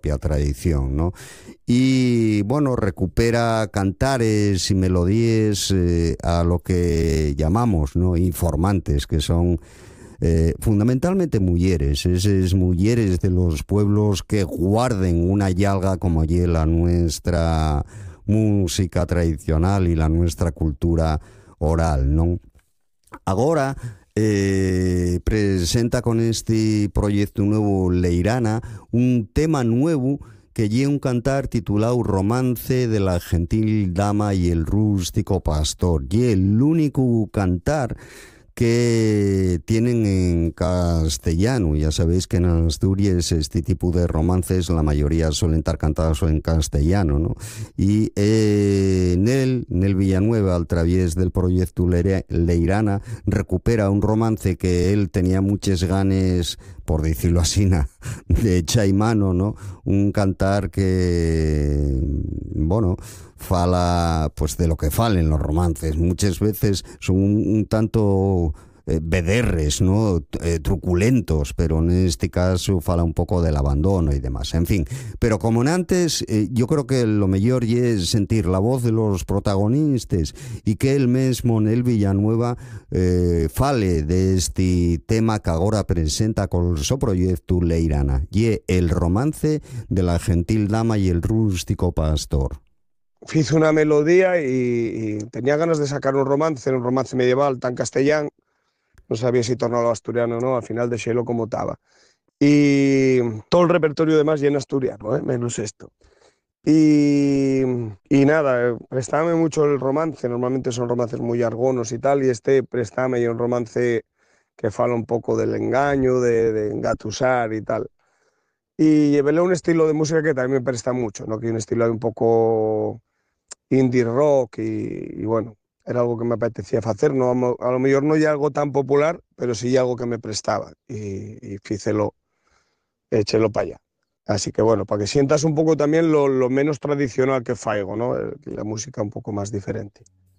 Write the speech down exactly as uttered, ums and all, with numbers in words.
propia tradición, ¿no? Y, bueno, recupera cantares y melodías eh, a lo que llamamos, ¿no?, informantes, que son Eh, fundamentalmente mujeres, esas mujeres de los pueblos que guarden una yalga como allí la nuestra música tradicional y la nuestra cultura oral, ¿no? Ahora eh, presenta con este proyecto nuevo Leirana un tema nuevo que lleva un cantar titulado Romance de la gentil dama y el rústico pastor. Y el único cantar que tienen en castellano. Ya sabéis que en Asturias este tipo de romances la mayoría suelen estar cantados en castellano, ¿no? Y eh, Nel, Nel Villanueva, a través del proyecto Leirana, recupera un romance que él tenía muchas ganas, por decirlo así, de echar y mano, ¿no? Un cantar que, bueno, fala pues de lo que falen los romances. Muchas veces son un, un tanto eh, bederres, ¿no? Eh, truculentos, pero en este caso fala un poco del abandono y demás. En fin, pero como en antes, eh, yo creo que lo mejor es sentir la voz de los protagonistas y que el mismo Nel Villanueva eh, fale de este tema que ahora presenta con su proyecto Leirana, y el romance de la gentil dama y el rústico pastor. Hice una melodía y, y tenía ganas de sacar un romance, un romance medieval tan castellán, no sabía si tornarlo asturiano o no, al final dejélo como estaba. Y todo el repertorio demás ya en asturiano, ¿eh? Menos esto. Y, y nada, eh, préstame mucho el romance, normalmente son romances muy argonos y tal, y este préstame y un romance que fala un poco del engaño, de, de engatusar y tal. Y llevéle un estilo de música que también me presta mucho, ¿no? Que es un estilo ahí un poco indie rock y, y bueno, era algo que me apetecía hacer, no, a, mo- a lo mejor no ya algo tan popular, pero sí algo que me prestaba y, y fícelo, échelo para allá. Así que bueno, para que sientas un poco también lo, lo menos tradicional que faigo, ¿no? Eh, La música un poco más diferente.